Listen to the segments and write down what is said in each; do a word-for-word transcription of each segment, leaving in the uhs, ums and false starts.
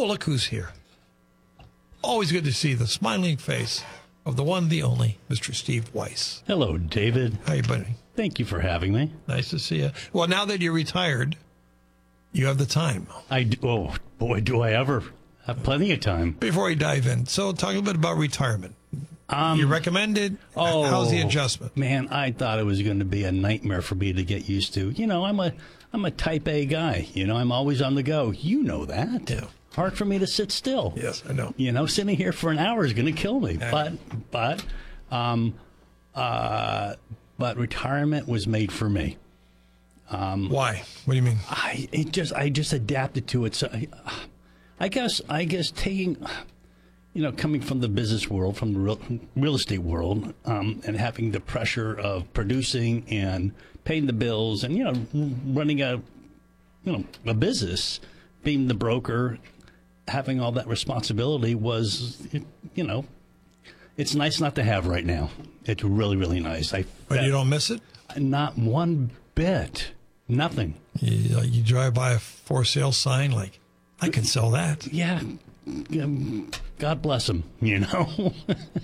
Oh, look who's here. Always good to see the smiling face of the one, the only, Mister Steve Weiss. Hello, David. How you buddy? Thank you for having me. Nice to see you. Well, now that you're retired, you have the time. I do, oh, boy, do I ever have plenty of time. Before we dive in, so talk a little bit about retirement. Um, you recommend it? Oh, how's the adjustment? Man, I thought it was going to be a nightmare for me to get used to. You know, I'm a I'm a type A guy. You know, I'm always on the go. You know that. Yeah. Hard for me to sit still. Yes, I know. You know, sitting here for an hour is going to kill me. I but but um uh but retirement was made for me. Um, Why? What do you mean? I it just I just adapted to it. So I, I guess I guess taking, you know, coming from the business world, from the real, real estate world, um, and having the pressure of producing and paying the bills, and you know, running a, you know, a business, being the broker, having all that responsibility was, you know, it's nice not to have right now. It's really really nice. I but that, you don't miss it? Not one bit. Nothing. You, you drive by a for sale sign like, I can sell that. Yeah. Um, God bless him, you know.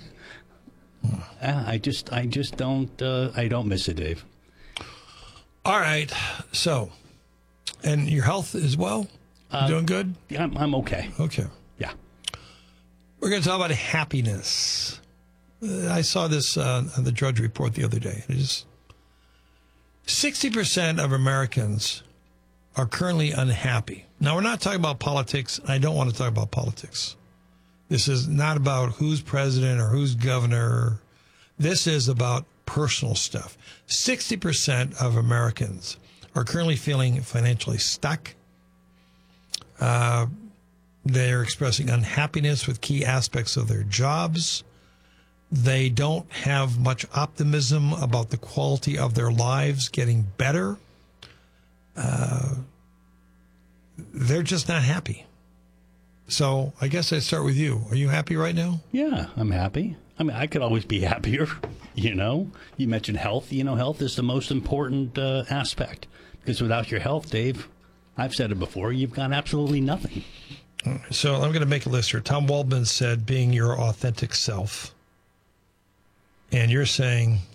I just I just don't uh, I don't miss it, Dave. All right. So, and your health as well? Uh, doing good? I'm, I'm okay. Okay. Yeah. We're going to talk about happiness. Uh, I saw this uh, on the Drudge Report the other day. It is sixty percent of Americans are currently unhappy. Now, we're not talking about politics. I don't want to talk about politics. This is not about who's president or who's governor. This is about personal stuff. sixty percent of Americans are currently feeling financially stuck. Uh, they're expressing unhappiness with key aspects of their jobs. They don't have much optimism about the quality of their lives getting better. Uh, they're just not happy. So I guess I'd start with you. Are you happy right now? Yeah, I'm happy. I mean, I could always be happier, you know. You mentioned health. You know, health is the most important uh, aspect. Because without your health, Dave, I've said it before, you've got absolutely nothing. So I'm going to make a list here. Tom Waldman said being your authentic self. And you're saying